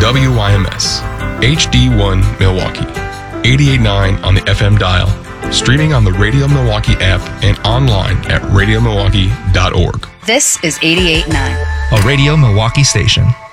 WYMS, HD1 Milwaukee, 88.9 on the FM dial, streaming on the Radio Milwaukee app and online at radiomilwaukee.org. This is 88.9. A Radio Milwaukee station.